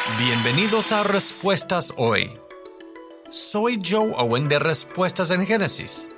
Bienvenidos a Respuestas Hoy. Soy Joe Owen de Respuestas en Génesis.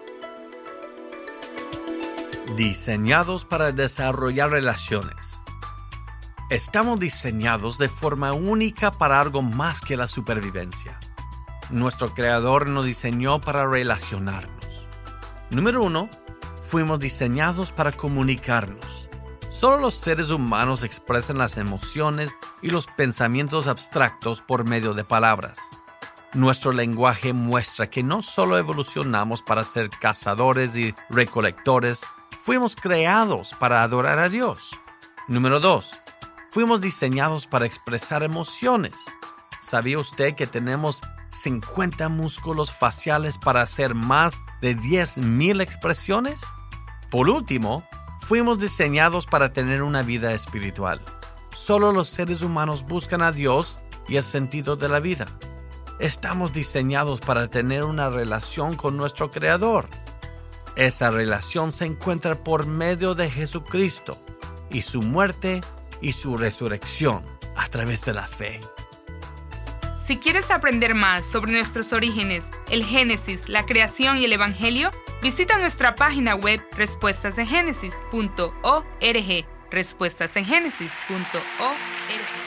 Diseñados para desarrollar relaciones. Estamos diseñados de forma única para algo más que la supervivencia. Nuestro Creador nos diseñó para relacionarnos. Número 1. Fuimos diseñados para comunicarnos. Solo los seres humanos expresan las emociones y los pensamientos abstractos por medio de palabras. Nuestro lenguaje muestra que no solo evolucionamos para ser cazadores y recolectores, fuimos creados para adorar a Dios. Número 2. Fuimos diseñados para expresar emociones. ¿Sabía usted que tenemos 50 músculos faciales para hacer más de 10,000 expresiones? Por último, fuimos diseñados para tener una vida espiritual. Solo los seres humanos buscan a Dios y el sentido de la vida. Estamos diseñados para tener una relación con nuestro Creador. Esa relación se encuentra por medio de Jesucristo y su muerte y su resurrección a través de la fe. Si quieres aprender más sobre nuestros orígenes, el Génesis, la creación y el Evangelio, visita nuestra página web respuestasengenesis.org. respuestasengenesis.org